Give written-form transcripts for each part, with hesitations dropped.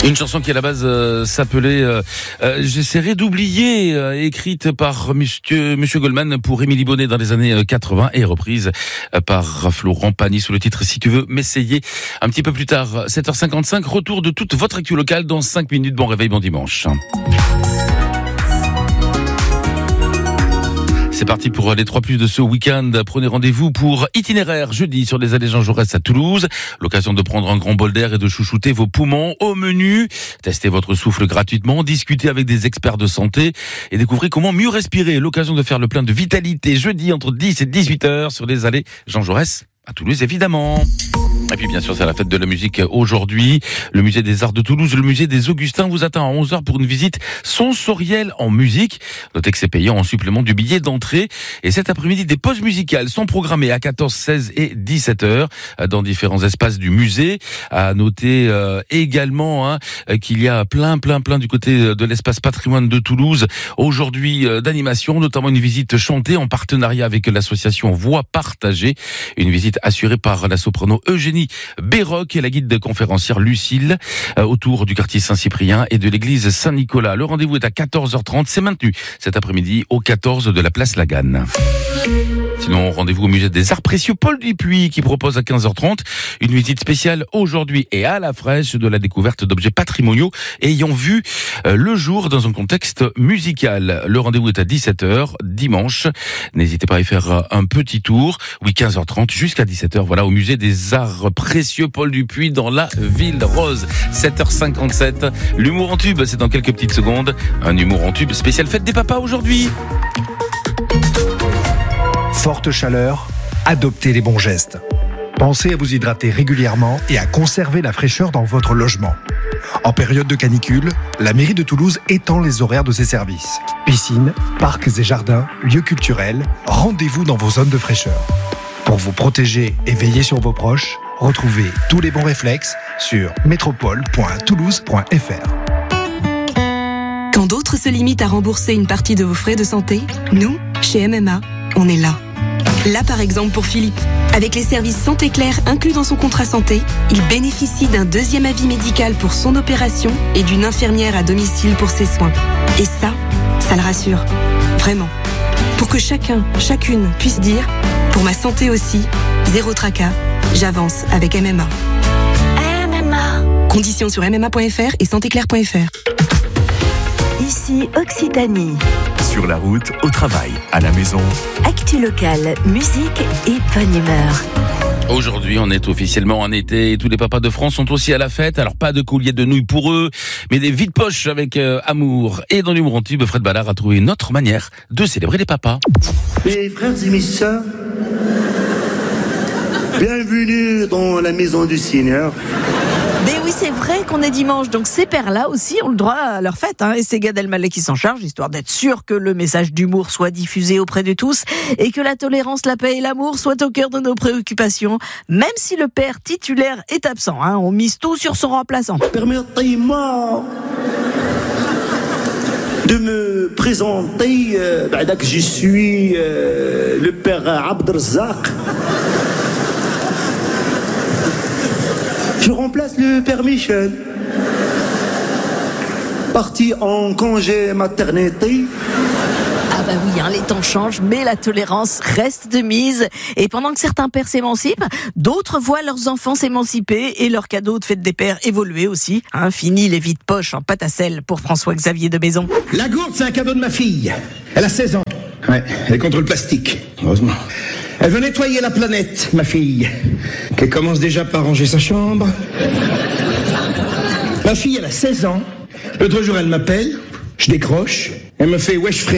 Une chanson qui à la base s'appelait J'essaierai d'oublier, écrite par Monsieur Goldman pour Émilie Bonnet dans les années 80 et reprise par Florent Pagny sous le titre Si tu veux m'essayer. Un petit peu plus tard, 7h55, retour de toute votre actu locale dans 5 minutes. Bon réveil, bon dimanche. C'est parti pour les 3+ de ce week-end. Prenez rendez-vous pour Itinéraire jeudi sur les allées Jean Jaurès à Toulouse. L'occasion de prendre un grand bol d'air et de chouchouter vos poumons. Au menu, testez votre souffle gratuitement, discutez avec des experts de santé et découvrez comment mieux respirer. L'occasion de faire le plein de vitalité jeudi entre 10 et 18h sur les allées Jean Jaurès à Toulouse évidemment. Et puis bien sûr c'est la fête de la musique aujourd'hui. Le musée des Arts de Toulouse, le musée des Augustins vous attend à 11h pour une visite sensorielle en musique. Notez que c'est payant en supplément du billet d'entrée. Et cet après-midi, des pauses musicales sont programmées à 14, 16 et 17h dans différents espaces du musée. À noter également qu'il y a plein du côté de l'espace patrimoine de Toulouse aujourd'hui d'animation, notamment une visite chantée en partenariat avec l'association Voix Partagée. Une visite assurée par la soprano Eugénie Béroc et la guide de conférencière Lucille autour du quartier Saint-Cyprien et de l'église Saint-Nicolas. Le rendez-vous est à 14h30. C'est maintenu cet après-midi au 14 de la place Laganne. Sinon, rendez-vous au musée des Arts Précieux Paul Dupuis qui propose à 15h30 une visite spéciale aujourd'hui et à la fraîche de la découverte d'objets patrimoniaux ayant vu le jour dans un contexte musical. Le rendez-vous est à 17h dimanche. N'hésitez pas à y faire un petit tour. Oui, 15h30 jusqu'à 17h. Voilà, au musée des Arts Précieux Paul Dupuis dans la Ville Rose. 7h57. L'humour en tube, c'est dans quelques petites secondes. Un humour en tube spécial fête des papas aujourd'hui. Forte chaleur, adoptez les bons gestes. Pensez à vous hydrater régulièrement et à conserver la fraîcheur dans votre logement. En période de canicule, la mairie de Toulouse étend les horaires de ses services. Piscines, parcs et jardins, lieux culturels, rendez-vous dans vos zones de fraîcheur. Pour vous protéger et veiller sur vos proches, retrouvez tous les bons réflexes sur métropole.toulouse.fr. Quand d'autres se limitent à rembourser une partie de vos frais de santé, nous, chez MMA, on est là. Là, par exemple, pour Philippe. Avec les services Santé Claire inclus dans son contrat santé, il bénéficie d'un 2e avis médical pour son opération et d'une infirmière à domicile pour ses soins. Et ça le rassure. Vraiment. Pour que chacune puisse dire « Pour ma santé aussi, zéro tracas, j'avance avec MMA ». MMA. Conditions sur mma.fr et santéclaire.fr. Ici Occitanie. Sur la route, au travail, à la maison. Actu locale, musique et bonne humeur. Aujourd'hui, on est officiellement en été et tous les papas de France sont aussi à la fête. Alors pas de collier de nouilles pour eux, mais des vides-poches avec amour. Et dans l'humour en tube, Fred Ballard a trouvé une autre manière de célébrer les papas. Mes frères et mes sœurs, bienvenue dans la maison du Seigneur. Mais oui, c'est vrai qu'on est dimanche, donc ces pères-là aussi ont le droit à leur fête, et c'est Gad Elmaleh qui s'en charge, histoire d'être sûr que le message d'humour soit diffusé auprès de tous, et que la tolérance, la paix et l'amour soient au cœur de nos préoccupations, même si le père titulaire est absent, on mise tout sur son remplaçant. Permettez-moi de me présenter, que je suis le père Abdelrazak. Je remplace le père Michel, parti en congé maternité. Ah bah oui, les temps changent, mais la tolérance reste de mise. Et pendant que certains pères s'émancipent, d'autres voient leurs enfants s'émanciper et leurs cadeaux de fête des pères évoluer aussi. Fini les vides poches en pâte à sel pour François-Xavier de Maison. La gourde, c'est un cadeau de ma fille. Elle a 16 ans. Ouais, elle est contre le plastique, heureusement. Elle veut nettoyer la planète, ma fille, qu'elle commence déjà par ranger sa chambre. Ma fille, elle a 16 ans. L'autre jour, elle m'appelle, je décroche, elle me fait « Wesh frère ».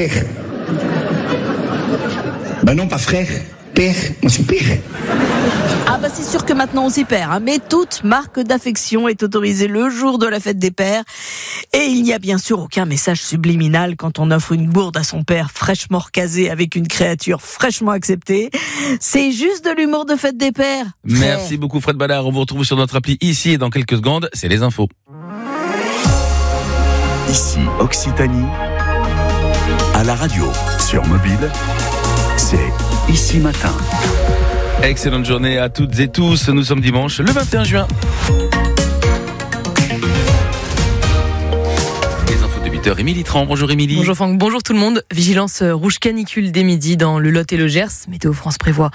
Ben non, pas frère, père, moi c'est père. Ah bah c'est sûr que maintenant on s'y perd, mais toute marque d'affection est autorisée le jour de la fête des pères. Et il n'y a bien sûr aucun message subliminal quand on offre une gourde à son père fraîchement recasé avec une créature fraîchement acceptée. C'est juste de l'humour de fête des pères. Merci beaucoup Fred Ballard, on vous retrouve sur notre appli ici et dans quelques secondes, c'est les infos. Ici Occitanie, à la radio, sur mobile, c'est Ici Matin. Excellente journée à toutes et tous, nous sommes dimanche le 21 juin. 8h, Émilie Tran. Bonjour Émilie. Bonjour Franck, bonjour tout le monde. Vigilance rouge canicule dès midi dans le Lot et le Gers. Météo France prévoit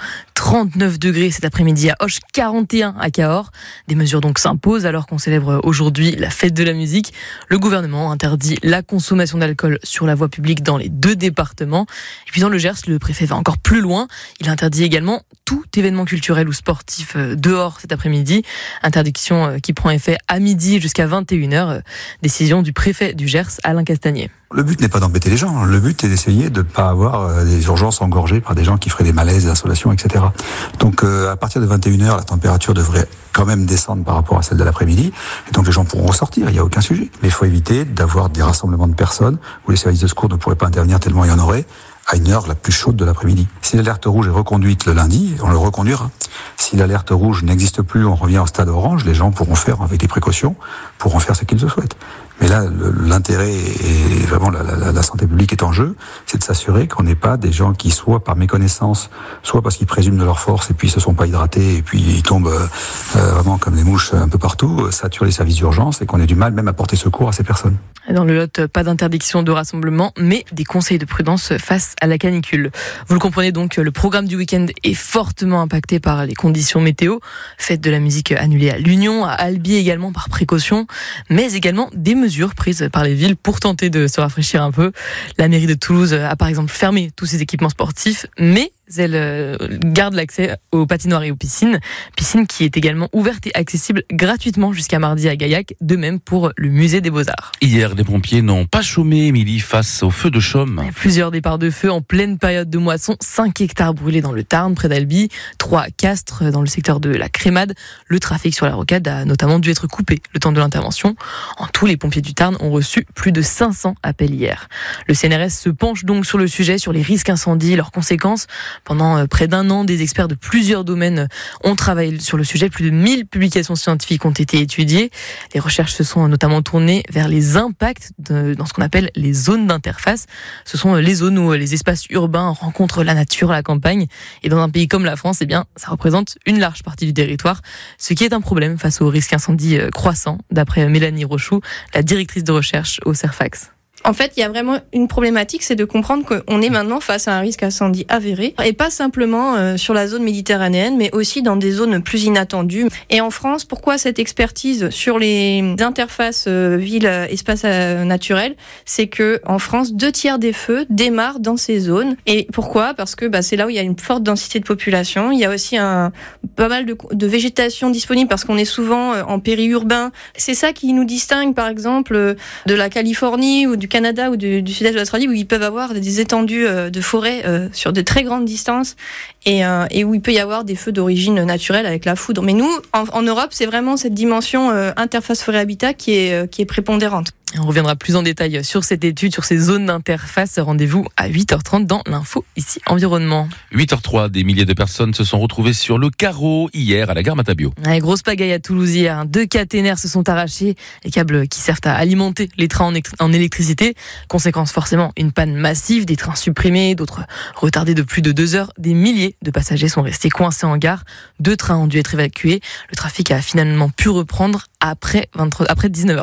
39 degrés cet après-midi à Auch, 41 à Cahors. Des mesures donc s'imposent alors qu'on célèbre aujourd'hui la fête de la musique. Le gouvernement interdit la consommation d'alcool sur la voie publique dans les 2 départements. Et puis dans le Gers, le préfet va encore plus loin. Il interdit également tout événement culturel ou sportif dehors cet après-midi. Interdiction qui prend effet à midi jusqu'à 21h. Décision du préfet du Gers, Alain Castagnier. Le but n'est pas d'embêter les gens, le but est d'essayer de ne pas avoir des urgences engorgées par des gens qui feraient des malaises, des insolations, etc. Donc à partir de 21h, la température devrait quand même descendre par rapport à celle de l'après-midi, et donc les gens pourront ressortir, il n'y a aucun sujet. Mais il faut éviter d'avoir des rassemblements de personnes où les services de secours ne pourraient pas intervenir tellement il y en aurait, à une heure la plus chaude de l'après-midi. Si l'alerte rouge est reconduite le lundi, on le reconduira. Si l'alerte rouge n'existe plus, on revient au stade orange, les gens pourront faire, avec des précautions, pourront faire ce qu'ils se souhaitent. Mais là, l'intérêt et vraiment la santé publique est en jeu, c'est de s'assurer qu'on n'ait pas des gens qui, soit par méconnaissance, soit parce qu'ils présument de leur force et puis ils se sont pas hydratés et puis ils tombent vraiment comme des mouches un peu partout, saturent les services d'urgence et qu'on ait du mal même à porter secours à ces personnes. Dans le Lot, pas d'interdiction de rassemblement, mais des conseils de prudence face à la canicule. Vous le comprenez donc, le programme du week-end est fortement impacté par les conditions météo. Fête de la musique annulée à l'Union, à Albi également par précaution, mais également des mesures prises par les villes pour tenter de se rafraîchir un peu. La mairie de Toulouse a par exemple fermé tous ses équipements sportifs, mais elle garde l'accès aux patinoires et aux piscines. Piscine qui est également ouverte et accessible gratuitement jusqu'à mardi à Gaillac, de même pour le musée des Beaux-Arts. Hier, les pompiers n'ont pas chômé, Émilie, face au feu de Chaume. Plusieurs départs de feu en pleine période de moisson, 5 hectares brûlés dans le Tarn, près d'Albi, 3 à Castres, dans le secteur de la Crémade. Le trafic sur la rocade a notamment dû être coupé le temps de l'intervention. En tout, les pompiers du Tarn ont reçu plus de 500 appels hier. Le CNRS se penche donc sur le sujet, sur les risques incendies, leurs conséquences. Pendant près d'1 an, des experts de plusieurs domaines ont travaillé sur le sujet. Plus de 1000 publications scientifiques ont été étudiées. Les recherches se sont notamment tournées vers les impacts dans ce qu'on appelle les zones d'interface. Ce sont les zones où les espaces urbains rencontrent la nature, la campagne. Et dans un pays comme la France, eh bien, ça représente une large partie du territoire, ce qui est un problème face au risque incendie croissant, d'après Mélanie Rochoux, la directrice de recherche au Cerfax. En fait, il y a vraiment une problématique, c'est de comprendre qu'on est maintenant face à un risque incendie avéré, et pas simplement sur la zone méditerranéenne, mais aussi dans des zones plus inattendues. Et en France, pourquoi cette expertise sur les interfaces ville-espace naturel? C'est que en France, 2/3 des feux démarrent dans ces zones. Et pourquoi? Parce que c'est là où il y a une forte densité de population. Il y a aussi pas mal de végétation disponible parce qu'on est souvent en périurbain. C'est ça qui nous distingue, par exemple, de la Californie ou du Canada ou du sud-est de l'Australie, où ils peuvent avoir des étendues de forêt sur de très grandes distances et où il peut y avoir des feux d'origine naturelle avec la foudre. Mais nous, en Europe, c'est vraiment cette dimension interface forêt-habitat qui est prépondérante. On reviendra plus en détail sur cette étude, sur ces zones d'interface. Rendez-vous à 8h30 dans l'info ici environnement. 8h03, des milliers de personnes se sont retrouvées sur le carreau hier à la gare Matabio. Grosse pagaille à Toulouse hier. 2 caténaires se sont arrachés. Les câbles qui servent à alimenter les trains en électricité. Conséquence forcément, une panne massive, des trains supprimés, d'autres retardés de plus de 2 heures. Des milliers de passagers sont restés coincés en gare. 2 trains ont dû être évacués. Le trafic a finalement pu reprendre après 19h.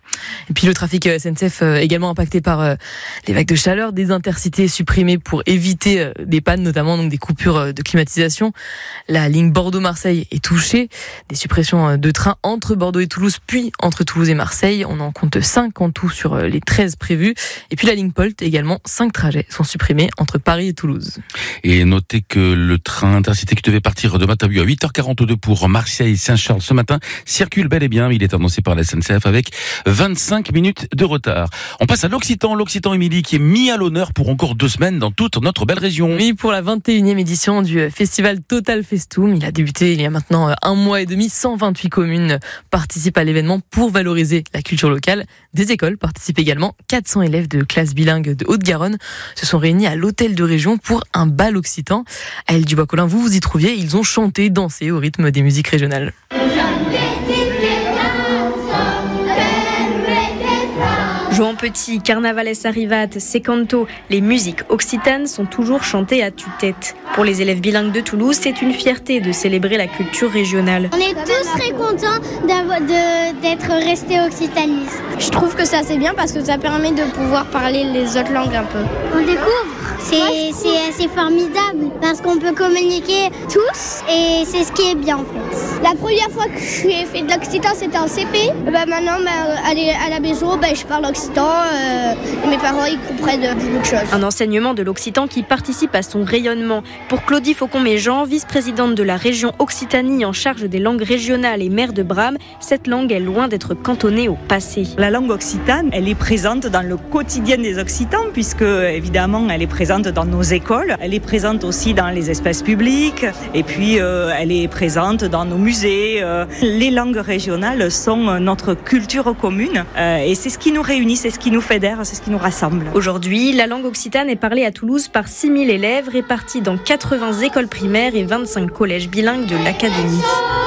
Et puis le trafic SNCF également impacté par les vagues de chaleur, des intercités supprimées pour éviter des pannes, notamment donc des coupures de climatisation. La ligne Bordeaux-Marseille est touchée, des suppressions de trains entre Bordeaux et Toulouse, puis entre Toulouse et Marseille. On en compte 5 en tout sur les 13 prévus. Et puis la ligne Polt également, 5 trajets sont supprimés entre Paris et Toulouse. Et notez que le train intercité qui devait partir de Matabio à 8h42 pour Marseille-Saint-Charles ce matin circule bel et bien. Il est annoncé par la SNCF avec 25 minutes de retard. On passe à l'Occitan, Émilie, qui est mis à l'honneur pour encore 2 semaines dans toute notre belle région. Oui, pour la 21e édition du festival Total Festum. Il a débuté il y a maintenant 1 mois et demi. 128 communes participent à l'événement pour valoriser la culture locale. Des écoles participent également. 400 élèves de classes bilingues de Haute-Garonne se sont réunis à l'hôtel de région pour un bal occitan. À Elle du Bois-Colin, vous y trouviez. Ils ont chanté, dansé au rythme des musiques régionales. Jouant petit, Carnavales arrivat, Secanto, les musiques occitanes sont toujours chantées à tue-tête. Pour les élèves bilingues de Toulouse, c'est une fierté de célébrer la culture régionale. On est tous très contents d'être restés occitanistes. Je trouve que c'est assez bien parce que ça permet de pouvoir parler les autres langues un peu. On découvre, c'est assez formidable parce qu'on peut communiquer tous et c'est ce qui est bien en fait. La première fois que j'ai fait de l'occitan, c'était en CP. Maintenant, à la maison, je parle occitan et mes parents ils comprennent beaucoup de choses. Un enseignement de l'occitan qui participe à son rayonnement. Pour Claudie Faucon-Méjean, vice-présidente de la région Occitanie en charge des langues régionales et maire de Bram, cette langue est loin d'être cantonnée au passé. La langue occitane, elle est présente dans le quotidien des Occitans puisque évidemment elle est présente dans nos écoles, elle est présente aussi dans les espaces publics et puis elle est présente dans nos musées. Les langues régionales sont notre culture commune et c'est ce qui nous réunit, c'est ce qui nous fédère, c'est ce qui nous rassemble. Aujourd'hui, la langue occitane est parlée à Toulouse par 6000 élèves répartis dans 80 écoles primaires et 25 collèges bilingues de l'Académie.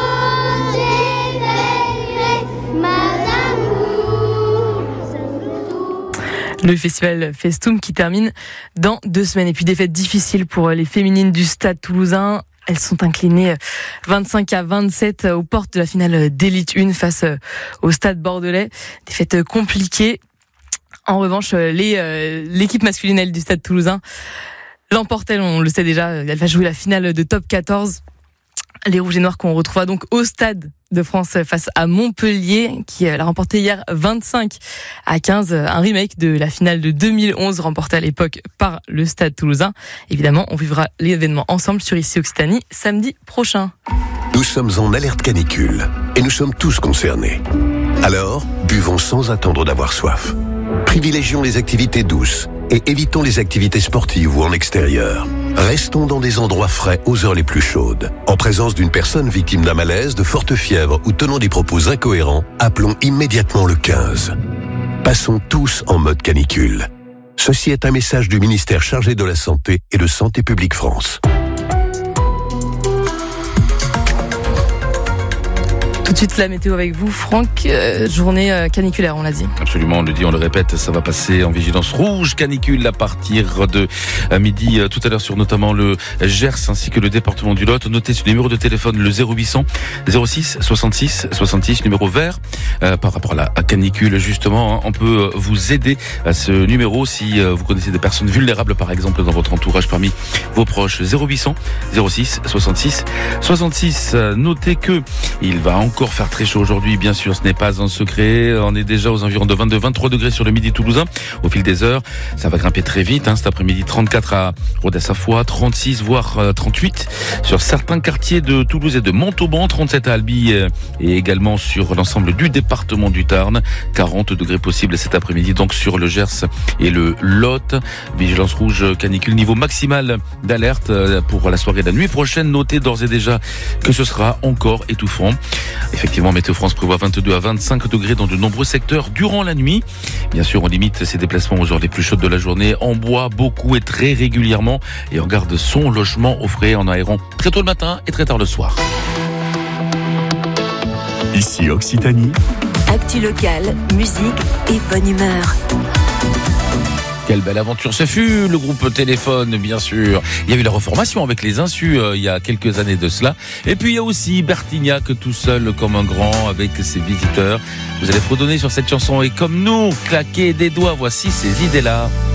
Le festival Festoum qui termine dans 2 semaines. Et puis des fêtes difficiles pour les féminines du Stade Toulousain. Elles sont inclinées 25-27 aux portes de la finale d'Élite 1 face au Stade Bordelais. Des fêtes compliquées. En revanche, l'équipe masculine elle, du Stade Toulousain l'emporte, elle, on le sait déjà. Elle va jouer la finale de Top 14. Les Rouges et Noirs qu'on retrouvera donc au Stade de France face à Montpellier, qui l'a remporté hier 25-15, un remake de la finale de 2011 remportée à l'époque par le Stade Toulousain. Évidemment, on vivra l'événement ensemble sur Ici Occitanie samedi prochain. Nous sommes en alerte canicule et nous sommes tous concernés. Alors, buvons sans attendre d'avoir soif. Privilégions les activités douces et évitons les activités sportives ou en extérieur. Restons dans des endroits frais aux heures les plus chaudes. En présence d'une personne victime d'un malaise, de forte fièvre ou tenant des propos incohérents, appelons immédiatement le 15. Passons tous en mode canicule. Ceci est un message du ministère chargé de la Santé et de Santé publique France. Tout de suite la météo avec vous, Franck. Journée caniculaire, on l'a dit. Absolument, on le dit, on le répète, ça va passer en vigilance rouge canicule à partir de midi tout à l'heure sur notamment le Gers ainsi que le département du Lot. Notez ce numéro de téléphone, le 0800 06 66 66, numéro vert. Par rapport à la canicule, justement, on peut vous aider à ce numéro si vous connaissez des personnes vulnérables, par exemple, dans votre entourage parmi vos proches. 0800 06 66 66. Notez que il va encore faire très chaud aujourd'hui, bien sûr, ce n'est pas un secret. On est déjà aux environs de 22-23 degrés sur le midi toulousain. Au fil des heures, ça va grimper très vite. Cet après-midi, 34 à Rodez-Safoy, 36 voire 38 sur certains quartiers de Toulouse et de Montauban, 37 à Albi et également sur l'ensemble du département du Tarn. 40 degrés possibles cet après-midi, donc sur le Gers et le Lot. Vigilance rouge canicule, niveau maximal d'alerte pour la soirée de la nuit prochaine. Notez d'ores et déjà que ce sera encore étouffant. Effectivement, Météo France prévoit 22 à 25 degrés dans de nombreux secteurs durant la nuit. Bien sûr, on limite ses déplacements aux heures les plus chaudes de la journée. On boit beaucoup et très régulièrement et on garde son logement au frais en aérant très tôt le matin et très tard le soir. Ici Occitanie. Actu locale, musique et bonne humeur. Quelle belle aventure ce fut, le groupe Téléphone, bien sûr. Il y a eu la reformation avec les Insus il y a quelques années de cela. Et puis il y a aussi Bertignac tout seul comme un grand avec ses visiteurs. Vous allez fredonner sur cette chanson et comme nous, claquer des doigts, voici ces idées-là.